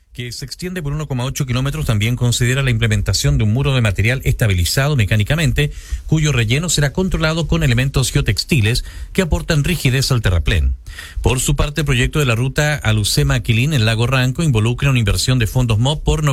que se extiende por 1,8 kilómetros, también considera la implementación de un muro de material estabilizado mecánicamente, cuyo relleno será controlado con elementos geotextiles que aportan rigidez al terraplén. Por su parte, el proyecto de la ruta Alucema-Aquilín en Lago Ranco involucra una inversión de fondos MOP por